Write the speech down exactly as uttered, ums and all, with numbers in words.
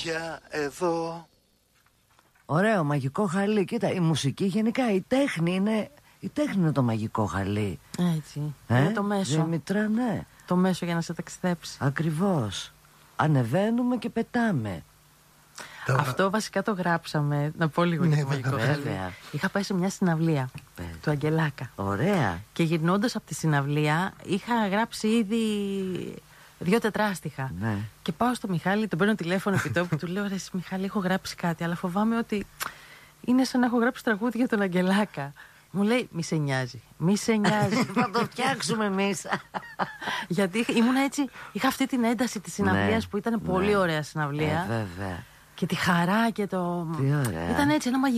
πια εδώ. Ωραίο μαγικό χαλί. Κοίτα, η μουσική γενικά, η τέχνη είναι, η τέχνη είναι το μαγικό χαλί. Έτσι, ε? είναι το μέσο. Δήμητρα, ναι. Το μέσο για να σε ταξιδέψει. Ακριβώς. Ανεβαίνουμε και πετάμε. Τώρα... Αυτό βασικά το γράψαμε. Να πω λίγο για το μαγικό χαλί. Είχα πάει σε μια συναυλία Πες. του Αγγελάκα. Ωραία. Και γυρνώντας από τη συναυλία είχα γράψει ήδη δύο τετράστιχα. Ναι. Και πάω στο Μιχάλη, τον παίρνω τηλέφωνο επί τόπου, του λέω: ρε Μιχάλη, έχω γράψει κάτι, αλλά φοβάμαι ότι είναι σαν να έχω γράψει τραγούδι για τον Αγγελάκα. Μου λέει: μη σε νοιάζει, μη σε νοιάζει. Θα το φτιάξουμε εμείς. Γιατί ήμουν έτσι, είχα αυτή την ένταση της συναυλίας, ναι, που ήταν πολύ, ναι, ωραία συναυλία. Ε, βέβαια. Και τη χαρά και το. Τι ωραία. Ήταν έτσι ένα μαγικό.